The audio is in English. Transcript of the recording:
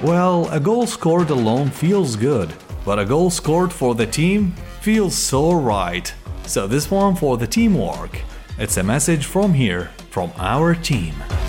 Well, a goal scored alone feels good, but a goal scored for the team feels so right. So this one for the teamwork. It's a message from here, from our team.